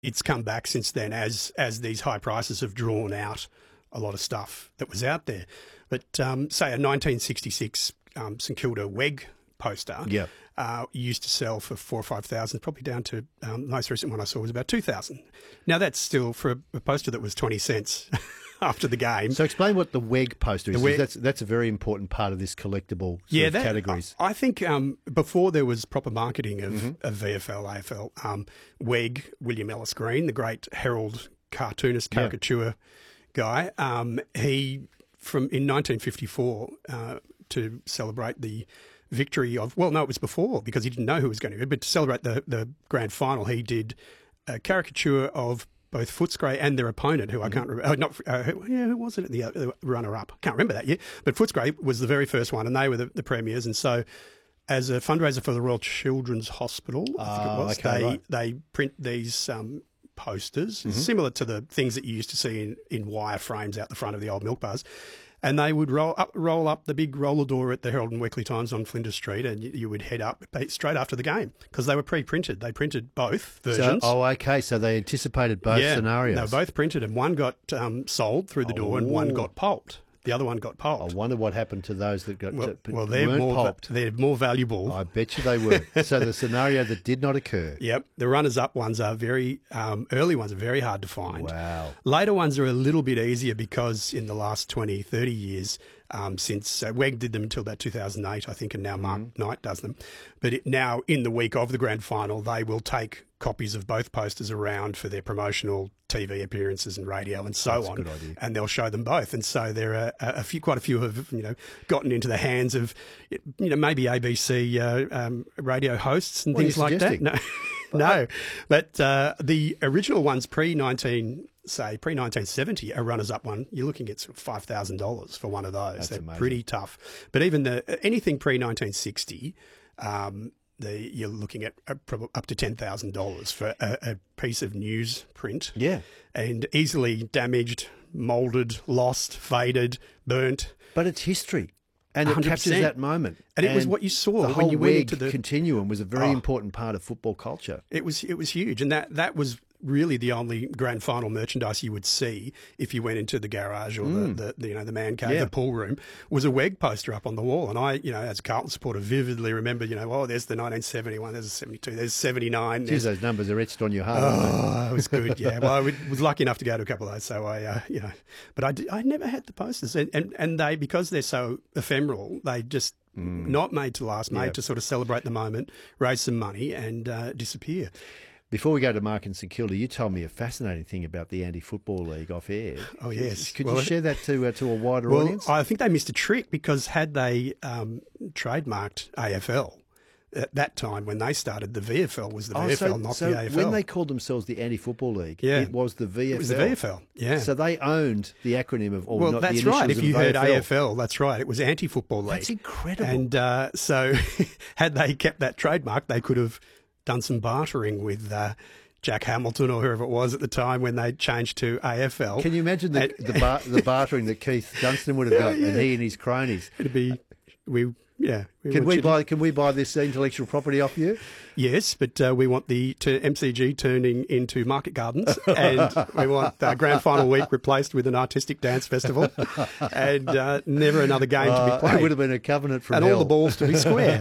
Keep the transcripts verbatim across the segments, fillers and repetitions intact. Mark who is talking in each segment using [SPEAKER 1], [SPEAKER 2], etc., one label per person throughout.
[SPEAKER 1] it's come back since then as as these high prices have drawn out a lot of stuff that was out there. But um, say a nineteen sixty-six um, St Kilda W E G poster
[SPEAKER 2] Yeah.
[SPEAKER 1] uh, used to sell for four or five thousand, probably down to um, the most recent one I saw was about two thousand. Now that's still for a, a poster that was twenty cents after the game.
[SPEAKER 2] So explain what the W E G poster is.
[SPEAKER 1] The W E G
[SPEAKER 2] That's that's a very important part of this collectible sort
[SPEAKER 1] yeah,
[SPEAKER 2] of
[SPEAKER 1] that,
[SPEAKER 2] categories.
[SPEAKER 1] I, I think um, before there was proper marketing of,
[SPEAKER 2] Mm-hmm.
[SPEAKER 1] of V F L, A F L, um, W E G, William Ellis Green, the great herald cartoonist,
[SPEAKER 2] Yeah.
[SPEAKER 1] caricature guy, um, he from in nineteen fifty-four uh, to celebrate the victory of well, no, it was before because he didn't know who was going to, but to celebrate the the grand final, he did a caricature of both Footscray and their opponent, who I can't remember. Oh, not uh, who, yeah, who was it? The, uh, the runner-up. Can't remember that year. But Footscray was the very first one, and they were the, the premiers. And so, as a fundraiser for the Royal Children's Hospital, I think
[SPEAKER 2] Ah,
[SPEAKER 1] it was,
[SPEAKER 2] okay,
[SPEAKER 1] they
[SPEAKER 2] right.
[SPEAKER 1] they print these um, posters
[SPEAKER 2] Mm-hmm.
[SPEAKER 1] similar to the things that you used to see in, in wire frames out the front of the old milk bars. And they would roll up, roll up the big roller door at the Herald and Weekly Times on Flinders Street, and you, you would head up straight after the game because they were pre-printed. They printed both
[SPEAKER 2] So,
[SPEAKER 1] versions.
[SPEAKER 2] oh, okay. So they anticipated both
[SPEAKER 1] yeah,
[SPEAKER 2] scenarios.
[SPEAKER 1] they were both printed, and one got um, sold through the door, and one
[SPEAKER 2] Oh.
[SPEAKER 1] got pulped. The other one got
[SPEAKER 2] I
[SPEAKER 1] pulped.
[SPEAKER 2] wonder what happened to those that got
[SPEAKER 1] well,
[SPEAKER 2] that
[SPEAKER 1] well, they're
[SPEAKER 2] weren't
[SPEAKER 1] more
[SPEAKER 2] pulped.
[SPEAKER 1] they're more valuable.
[SPEAKER 2] I bet you they were. So the scenario that did not occur.
[SPEAKER 1] Yep, the runners-up ones are very um, early ones are very hard to find.
[SPEAKER 2] Wow.
[SPEAKER 1] Later ones are a little bit easier because in the last twenty, thirty years, um, since uh, W E G did them until about two thousand eight, I think, and now Mark
[SPEAKER 2] Mm-hmm.
[SPEAKER 1] Knight does them. But it, now, in the week of the grand final, they will take copies of both posters around for their promotional T V appearances and radio and so
[SPEAKER 2] That's a
[SPEAKER 1] on.
[SPEAKER 2] good idea.
[SPEAKER 1] And they'll show them both. And so there are a, a few, quite a few have, you know, gotten into the hands of, you know, maybe A B C uh, um, radio hosts and
[SPEAKER 2] What are
[SPEAKER 1] things
[SPEAKER 2] you
[SPEAKER 1] like that.
[SPEAKER 2] suggesting?
[SPEAKER 1] No. No, but uh, the original ones pre nineteen, say pre nineteen seventy, a runners up one, you're looking at sort of five thousand dollars for one of those.
[SPEAKER 2] That's
[SPEAKER 1] They're
[SPEAKER 2] amazing.
[SPEAKER 1] pretty tough. But even the anything pre nineteen sixty, um, the, you're looking at uh, prob- up to ten thousand dollars for a, a piece of newsprint.
[SPEAKER 2] Yeah.
[SPEAKER 1] And easily damaged, moulded, lost, faded, burnt.
[SPEAKER 2] But it's history. And it
[SPEAKER 1] one hundred
[SPEAKER 2] captures
[SPEAKER 1] percent.
[SPEAKER 2] that moment.
[SPEAKER 1] And it was what you saw
[SPEAKER 2] the
[SPEAKER 1] when
[SPEAKER 2] whole
[SPEAKER 1] you went
[SPEAKER 2] W E
[SPEAKER 1] into
[SPEAKER 2] G
[SPEAKER 1] the-
[SPEAKER 2] continuum was a very
[SPEAKER 1] Oh.
[SPEAKER 2] important part of football culture.
[SPEAKER 1] It was it was huge, and that that was really the only grand final merchandise you would see if you went into the garage or the, the, the you know the man cave,
[SPEAKER 2] Mm. Yeah.
[SPEAKER 1] the pool room, was a W E G poster up on the wall. And I, you know, as a Carlton supporter, vividly remember, you know, oh, there's the nineteen seventy-one, there's a seventy-two, there's seventy-nine.
[SPEAKER 2] Geez,
[SPEAKER 1] There's,
[SPEAKER 2] those numbers are etched on your heart. aren't they?
[SPEAKER 1] oh, it was good, yeah. Well, I would- was lucky enough to go to a couple of those, so I, uh, you know, but I, did, I never had the posters, and, and and they because they're so ephemeral, they just. Not made to last, made
[SPEAKER 2] Yeah.
[SPEAKER 1] to sort of celebrate the moment, raise some money, and uh, disappear.
[SPEAKER 2] Before we go to Mark and St Kilda, you told me a fascinating thing about the Anti-Football League off air.
[SPEAKER 1] Oh, yes.
[SPEAKER 2] Could
[SPEAKER 1] Well,
[SPEAKER 2] you share that to uh, to a wider
[SPEAKER 1] Well,
[SPEAKER 2] audience?
[SPEAKER 1] I think they missed a trick because had they um, trademarked A F L at that time when they started, the V F L was the
[SPEAKER 2] Oh,
[SPEAKER 1] V F L,
[SPEAKER 2] so,
[SPEAKER 1] not
[SPEAKER 2] so
[SPEAKER 1] the A F L.
[SPEAKER 2] when they called themselves the Anti-Football League,
[SPEAKER 1] Yeah.
[SPEAKER 2] it was the V F L.
[SPEAKER 1] It was the V F L, yeah.
[SPEAKER 2] So they owned the acronym of, or
[SPEAKER 1] well,
[SPEAKER 2] not
[SPEAKER 1] that's
[SPEAKER 2] the
[SPEAKER 1] right.
[SPEAKER 2] initials
[SPEAKER 1] If you
[SPEAKER 2] of
[SPEAKER 1] heard
[SPEAKER 2] A F L.
[SPEAKER 1] A F L, that's right. It was Anti-Football League.
[SPEAKER 2] That's incredible.
[SPEAKER 1] And uh, so had they kept that trademark, they could have done some bartering with uh, Jack Hamilton or whoever it was at the time when they changed to A F L.
[SPEAKER 2] Can you imagine the
[SPEAKER 1] And-
[SPEAKER 2] the, bar, the bartering that Keith Dunstan would have got,
[SPEAKER 1] Yeah,
[SPEAKER 2] and
[SPEAKER 1] yeah.
[SPEAKER 2] he and his cronies?
[SPEAKER 1] It'd be, we, yeah.
[SPEAKER 2] Can
[SPEAKER 1] want
[SPEAKER 2] we
[SPEAKER 1] you to-
[SPEAKER 2] buy? Can we buy this intellectual property off you?
[SPEAKER 1] Yes, but uh, we want the to M C G turning into market gardens, and we want uh, grand final week replaced with an artistic dance festival, and uh, never another game to be
[SPEAKER 2] Uh,
[SPEAKER 1] played,
[SPEAKER 2] it would have been a covenant from
[SPEAKER 1] and
[SPEAKER 2] hell.
[SPEAKER 1] all the balls to be square.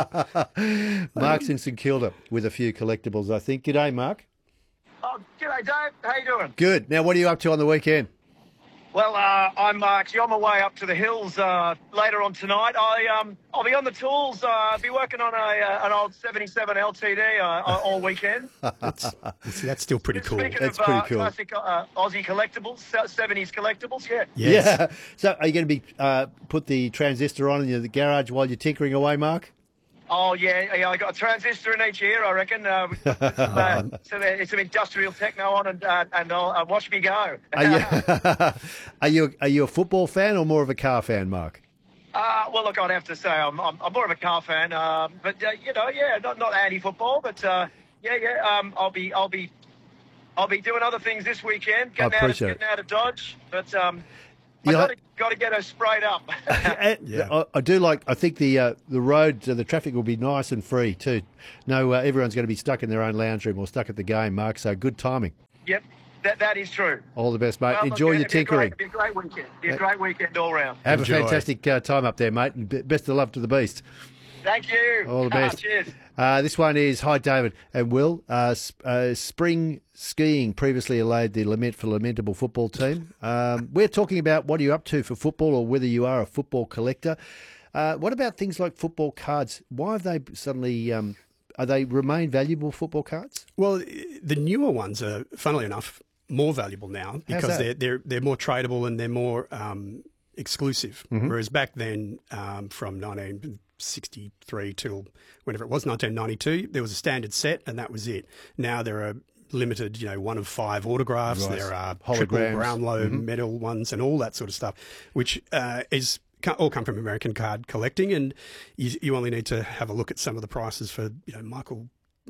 [SPEAKER 1] Yeah,
[SPEAKER 2] Mark's in St Kilda with a few collectibles, I think. G'day, Mark.
[SPEAKER 3] Oh, g'day, Dave. How you doing?
[SPEAKER 2] Good. Now, what are you up to on the weekend?
[SPEAKER 3] Well, uh, I'm uh, actually on my way up to the hills uh, later on tonight. I um, I'll be on the tools. Uh, I'll be working on a uh, an old seventy-seven L T D uh, all weekend.
[SPEAKER 1] that's, that's still pretty cool.
[SPEAKER 3] Speaking
[SPEAKER 2] That's
[SPEAKER 3] of
[SPEAKER 2] pretty
[SPEAKER 3] uh,
[SPEAKER 2] cool.
[SPEAKER 3] classic uh, Aussie collectibles, se- seventies collectibles, yeah.
[SPEAKER 1] Yes.
[SPEAKER 2] Yeah. So, are you going to be uh, put the transistor on in your, the garage while you're tinkering away, Mark?
[SPEAKER 3] Oh yeah, yeah. I got a transistor in each ear, I reckon. Uh, with- uh, so there- it's some industrial techno on, and uh, and I'll uh, watch me go.
[SPEAKER 2] Are you, are you are you a football fan or more of a car fan, Mark?
[SPEAKER 3] Uh, well, look, I'd have to say I'm, I'm, I'm more of a car fan, uh, but uh, you know, yeah, not not anti-football, but uh, yeah, yeah. Um, I'll be I'll be I'll be doing other things this weekend. Getting, out of,
[SPEAKER 2] appreciate it.
[SPEAKER 3] getting out of Dodge, but um, I
[SPEAKER 2] You
[SPEAKER 3] got
[SPEAKER 2] like-
[SPEAKER 3] to got to get her sprayed up.
[SPEAKER 1] Yeah.
[SPEAKER 2] I, I do like. I think the uh, the road, uh, the traffic will be nice and free too. No, uh, everyone's going to be stuck in their own lounge room or stuck at the game, Mark. So good timing.
[SPEAKER 3] Yep, that that is true.
[SPEAKER 2] All the best, mate.
[SPEAKER 3] Well,
[SPEAKER 2] Enjoy
[SPEAKER 3] look,
[SPEAKER 2] your
[SPEAKER 3] it'd be a
[SPEAKER 2] tinkering.
[SPEAKER 3] Great, it'd be a great weekend. It'd be a great weekend all round.
[SPEAKER 2] Have
[SPEAKER 1] Enjoy.
[SPEAKER 2] a fantastic uh, time up there, mate. And b- best of luck to the beast.
[SPEAKER 3] Thank you.
[SPEAKER 2] All the best.
[SPEAKER 3] Cheers.
[SPEAKER 2] Uh, this one is, hi, David and Will. Uh, sp- uh, spring skiing previously allayed the lament for lamentable football team. Um, we're talking about what are you up to for football or whether you are a football collector. Uh, what about things like football cards? Why have they suddenly, um, are they remain valuable football cards?
[SPEAKER 1] Well, the newer ones are, funnily enough, more valuable now because
[SPEAKER 2] that?
[SPEAKER 1] they're they're they're more tradable and they're more um, exclusive.
[SPEAKER 2] Mm-hmm.
[SPEAKER 1] Whereas back then, um, from nineteen sixty-three till whenever it was, nineteen ninety-two, there was a standard set and that was it. Now there are limited, you know, one of five autographs.
[SPEAKER 2] Right.
[SPEAKER 1] There are triple
[SPEAKER 2] Holograms.
[SPEAKER 1] Brownlow
[SPEAKER 2] Mhm.
[SPEAKER 1] medal ones and all that sort of stuff, which uh, is all come from American card collecting. And you, you only need to have a look at some of the prices for, you know, Michael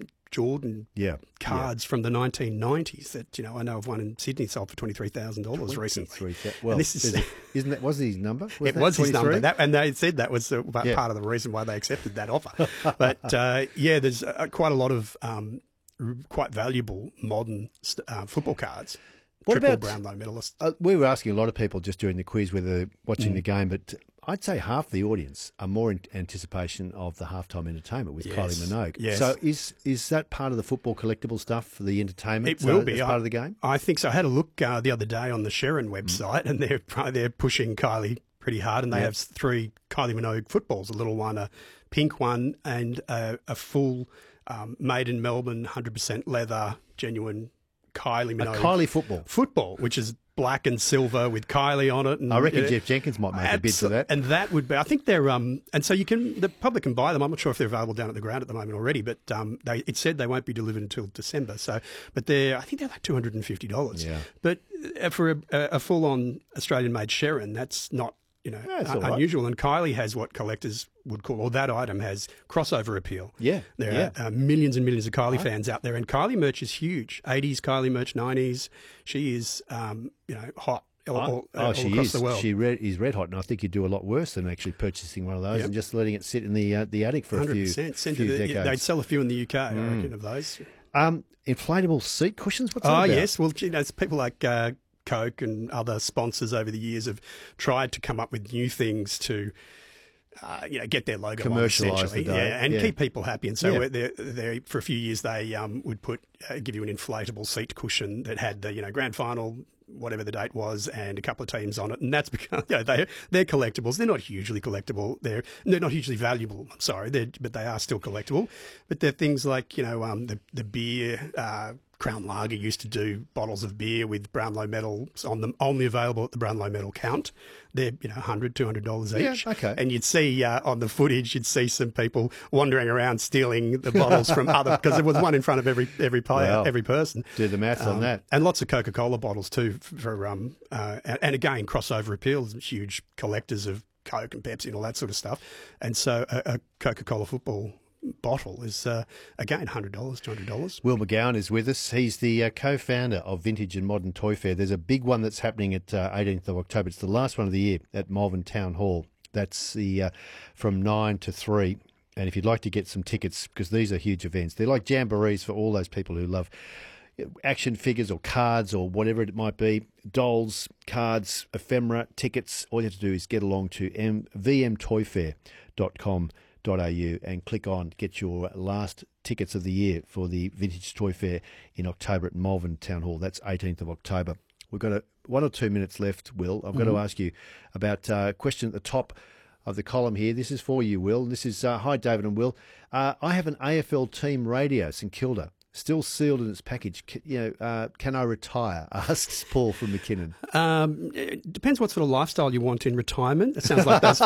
[SPEAKER 1] Jordan
[SPEAKER 2] Yeah.
[SPEAKER 1] cards from the nineteen nineties that, you know, I know of one in Sydney sold for twenty-three thousand dollars recently.
[SPEAKER 2] twenty-three Well,
[SPEAKER 1] And this is-
[SPEAKER 2] is it- isn't that, was his number? Was
[SPEAKER 1] It
[SPEAKER 2] that
[SPEAKER 1] was his number,
[SPEAKER 2] twenty-three?
[SPEAKER 1] that, and they said that was uh, part
[SPEAKER 2] Yeah.
[SPEAKER 1] of the reason why they accepted that offer. But uh, yeah, there's uh, quite a lot of um, r- quite valuable modern st- uh, football cards.
[SPEAKER 2] What
[SPEAKER 1] Triple
[SPEAKER 2] about-
[SPEAKER 1] Brownlow medalists.
[SPEAKER 2] Uh, we were asking a lot of people just during the quiz whether they're watching
[SPEAKER 1] Mm.
[SPEAKER 2] the game, but I'd say half the audience are more in anticipation of the halftime entertainment with
[SPEAKER 1] Yes.
[SPEAKER 2] Kylie Minogue.
[SPEAKER 1] Yes.
[SPEAKER 2] So is is that part of the football collectible stuff for the entertainment?
[SPEAKER 1] It
[SPEAKER 2] so
[SPEAKER 1] will be.
[SPEAKER 2] as
[SPEAKER 1] I-
[SPEAKER 2] part of the game.
[SPEAKER 1] I think so. I had a look uh, the other day on the Sharon
[SPEAKER 2] Mm.
[SPEAKER 1] website, and they're they're pushing Kylie pretty hard, and they
[SPEAKER 2] Yeah.
[SPEAKER 1] have three Kylie Minogue footballs: a little one, a pink one, and a, a full um, made in Melbourne, one hundred percent leather, genuine Kylie
[SPEAKER 2] A
[SPEAKER 1] Minogue
[SPEAKER 2] Kylie football.
[SPEAKER 1] football, which is black and silver with Kylie on it. And,
[SPEAKER 2] I reckon
[SPEAKER 1] uh,
[SPEAKER 2] Jeff Jenkins might make a bid for that.
[SPEAKER 1] And that would be, I think they're, um, and so you can, the public can buy them. I'm not sure if they're available down at the ground at the moment already, but um, they, it said they won't be delivered until December. So, but they're, I think they're like two hundred fifty dollars.
[SPEAKER 2] Yeah.
[SPEAKER 1] But uh, for a, a full on Australian made Sharon, that's not, you know,
[SPEAKER 2] Yeah, it's
[SPEAKER 1] un-
[SPEAKER 2] all right.
[SPEAKER 1] unusual. And Kylie has what collectors would call, or that item has crossover appeal.
[SPEAKER 2] Yeah,
[SPEAKER 1] There
[SPEAKER 2] yeah.
[SPEAKER 1] are uh, millions and millions of Kylie fans out there, and Kylie merch is huge. eighties Kylie merch, nineties. She is, um, you know, hot all, all,
[SPEAKER 2] oh,
[SPEAKER 1] all
[SPEAKER 2] she
[SPEAKER 1] across
[SPEAKER 2] is.
[SPEAKER 1] the world.
[SPEAKER 2] She red, is red hot, and I think you'd do a lot worse than actually purchasing one of those
[SPEAKER 1] Yep.
[SPEAKER 2] and just letting it sit in the uh, the attic for a
[SPEAKER 1] one hundred
[SPEAKER 2] few,
[SPEAKER 1] percent. Send
[SPEAKER 2] few
[SPEAKER 1] to the,
[SPEAKER 2] decades. Mm.
[SPEAKER 1] they'd sell a few in the U K, I reckon, of those.
[SPEAKER 2] Um, inflatable seat cushions. What's that
[SPEAKER 1] Oh,
[SPEAKER 2] about?
[SPEAKER 1] yes. Well, you know, it's people like uh, Coke and other sponsors over the years have tried to come up with new things to, uh, you know, get their logo on,
[SPEAKER 2] Commercialise
[SPEAKER 1] essentially,
[SPEAKER 2] the dough,
[SPEAKER 1] yeah, and
[SPEAKER 2] yeah.
[SPEAKER 1] keep people happy. And so
[SPEAKER 2] Yeah.
[SPEAKER 1] we're- they're, they're, for a few years, they um, would put uh, give you an inflatable seat cushion that had the, you know, grand final, whatever the date was, and a couple of teams on it, and that's because, you know, they they're collectibles. They're not hugely collectible. They're they're not hugely valuable. I'm sorry, they're, but they are still collectible. But they're things like, you know, um, the the beer. Uh, Crown Lager used to do bottles of beer with Brownlow medals on them, only available at the Brownlow medal count. They're, you know, one hundred dollars, two hundred dollars each.
[SPEAKER 2] Yeah, okay.
[SPEAKER 1] And you'd see uh, on the footage, you'd see some people wandering around stealing the bottles from other, because there was one in front of every every player,
[SPEAKER 2] Wow.
[SPEAKER 1] every person.
[SPEAKER 2] Do the maths on
[SPEAKER 1] Um,
[SPEAKER 2] that.
[SPEAKER 1] And lots of Coca-Cola bottles too for, um, uh, and, and again, crossover appeals, huge collectors of Coke and Pepsi and all that sort of stuff. And so a, a Coca-Cola football bottle is, uh, again, one hundred dollars, two hundred dollars.
[SPEAKER 2] Will McGowan is with us. He's the uh, co-founder of Vintage and Modern Toy Fair. There's a big one that's happening at uh, eighteenth of October. It's the last one of the year at Malvern Town Hall. That's the uh, from nine to three. And if you'd like to get some tickets, because these are huge events, they're like jamborees for all those people who love action figures or cards or whatever it might be, dolls, cards, ephemera, tickets. All you have to do is get along to m- v m toy fair dot com dot a u and click on get your last tickets of the year for the Vintage Toy Fair in October at Malvern Town Hall. That's eighteenth of October. We've got a, one or two minutes left, Will. I've got to ask you about a question at the top of the column here. This is for you, Will. This is, uh, hi, David and Will. Uh, I have an A F L team radio, St Kilda, still sealed in its package. C- you know, uh, can I retire? Asks Paul from McKinnon.
[SPEAKER 1] Um, it depends what sort of lifestyle you want in retirement. It sounds like that's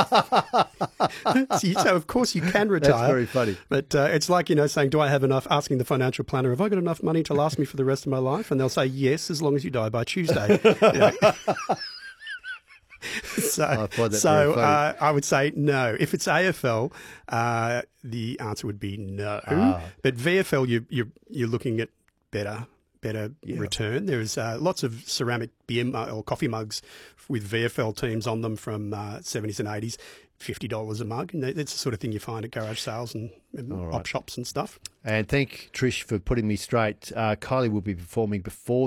[SPEAKER 1] so, so of course you can retire.
[SPEAKER 2] That's very funny.
[SPEAKER 1] But uh, it's like, you know, saying, do I have enough, asking the financial planner, have I got enough money to last me for the rest of my life? And they'll say, yes, as long as you die by Tuesday. You know. So,
[SPEAKER 2] I find that
[SPEAKER 1] so
[SPEAKER 2] very funny.
[SPEAKER 1] uh, I would say no. If it's A F L, uh, the answer would be no.
[SPEAKER 2] Ah.
[SPEAKER 1] But V F L, you, you, you're looking at better better
[SPEAKER 2] Yeah.
[SPEAKER 1] return. There's uh, lots of ceramic beer mu- or coffee mugs with V F L teams on them from uh, seventies and eighties, fifty dollars a mug. And that's the sort of thing you find at garage sales and, and
[SPEAKER 2] All right.
[SPEAKER 1] op shops and stuff.
[SPEAKER 2] And thank Trish for putting me straight. Uh, Kylie will be performing before